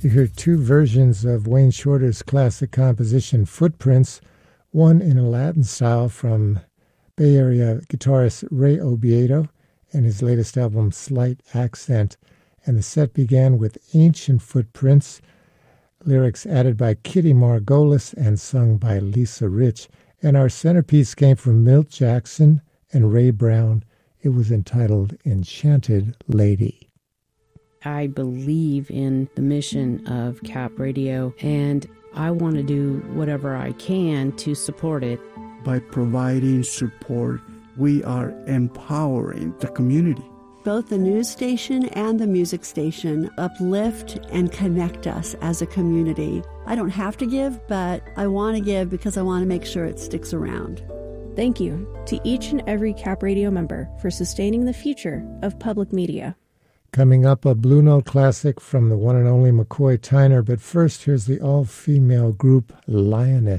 You hear two versions of Wayne Shorter's classic composition Footprints, one in a Latin style from Bay Area guitarist Ray Obiedo and his latest album Slight Accent, and the set began with Ancient Footprints, lyrics added by Kitty Margolis and sung by Lisa Rich, and our centerpiece came from Milt Jackson and Ray Brown. It was entitled Enchanted Lady. I believe in the mission of Cap Radio, and I want to do whatever I can to support it. By providing support, we are empowering the community. Both the news station and the music station uplift and connect us as a community. I don't have to give, but I want to give because I want to make sure it sticks around. Thank you to each and every Cap Radio member for sustaining the future of public media. Coming up, a Blue Note classic from the one and only McCoy Tyner, but first here's the all-female group Lioness.